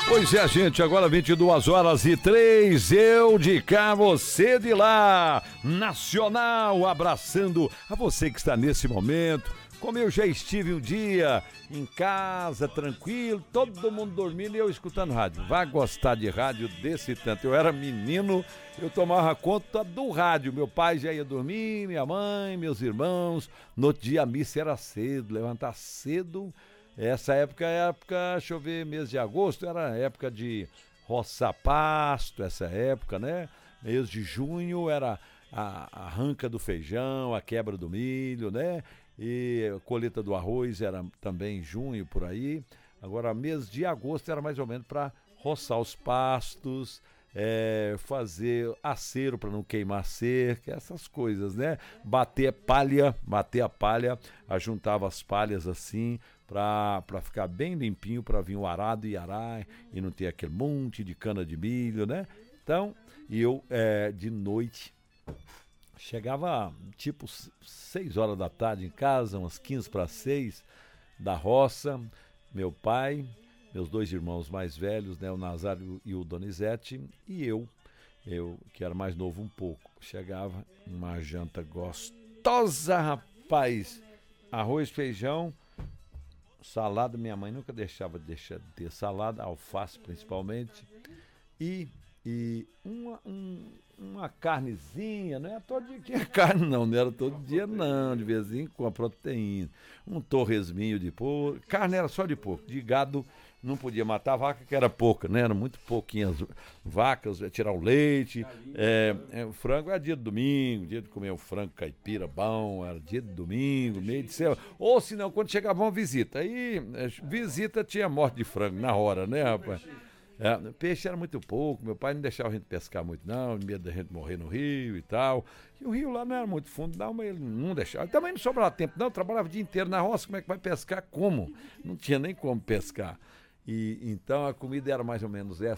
Pois é, gente, agora 22h03, eu de cá, você de lá, Nacional, abraçando a você que está nesse momento, como eu já estive um dia, em casa, tranquilo, todo mundo dormindo e eu escutando rádio. Vai gostar de rádio desse tanto. Eu era menino, eu tomava conta do rádio, meu pai já ia dormir, minha mãe, meus irmãos, no outro dia a missa era cedo, levantar cedo. Essa época deixa eu ver, mês de agosto, era época de roçar pasto, essa época, né? Mês de junho era a arranca do feijão, a quebra do milho, né? E a colheita do arroz era também em junho, por aí. Agora, mês de agosto era mais ou menos para roçar os pastos, fazer acero para não queimar cerca, essas coisas, né? Bater a palha, ajuntava as palhas assim, para ficar bem limpinho, para vir o arado e arar, e não ter aquele monte de cana de milho, né? Então, eu de noite chegava tipo 6 horas da tarde em casa, umas 15 para 6 da roça, meu pai, meus 2 irmãos mais velhos, né, o Nazário e o Donizete, e eu que era mais novo um pouco, chegava uma janta gostosa, rapaz, arroz, feijão, salada, minha mãe nunca deixava de ter salada, alface principalmente, e uma carnezinha, não era todo dia que tinha carne não era todo dia não, de vez em quando, proteína, um torresminho de porco, carne era só de porco, de gado não podia matar a vaca que era pouca, né, eram muito pouquinhas vacas, tirar o leite, o frango era dia de domingo, dia de comer um frango caipira bom, era dia de domingo, meio de semana, ou senão quando chegava uma visita, aí visita tinha morte de frango na hora, né, rapaz? Peixe era muito pouco, meu pai não deixava a gente pescar muito não, medo da gente morrer no rio e tal, e o rio lá não era muito fundo não, mas ele não deixava, também não sobrava tempo não, eu trabalhava o dia inteiro na roça, como é que vai pescar, como? Não tinha nem como pescar, e então a comida era mais ou menos essa,